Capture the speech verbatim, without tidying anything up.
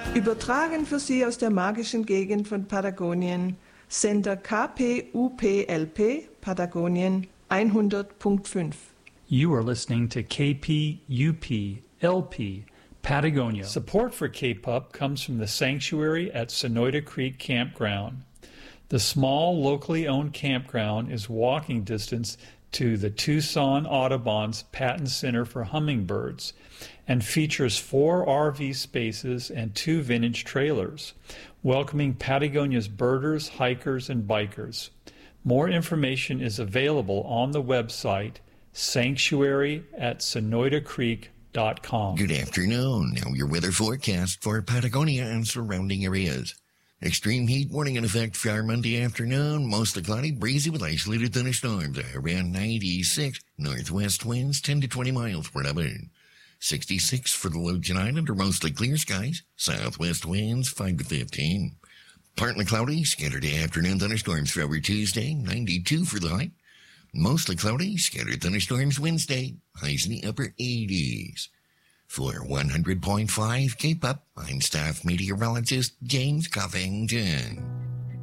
Übertragen für Sie aus der magischen Gegend von Patagonien, Sender K P U P L P, Patagonien hundert Komma fünf. You are listening to K P U P L P, Patagonia. Support for K P U P comes from the sanctuary at Sonoyta Creek Campground. The small, locally owned campground is walking distance to the Tucson Audubon's Patton Center for Hummingbirds and features four R V spaces and two vintage trailers, welcoming Patagonia's birders, hikers, and bikers. More information is available on the website sanctuary at sonoyta creek dot com. Good afternoon. Now your weather forecast for Patagonia and surrounding areas. Extreme heat warning in effect for Monday afternoon. Mostly cloudy, breezy with isolated thunderstorms. Around ninety-six. Northwest winds ten to twenty miles per hour. sixty-six for the low tonight under mostly clear skies. Southwest winds five to fifteen. Partly cloudy, scattered afternoon thunderstorms for over Tuesday. ninety-two for the high. Mostly cloudy, scattered thunderstorms Wednesday. Highs in the upper eighties. For one hundred point five K P U P, I'm staff meteorologist James Covington.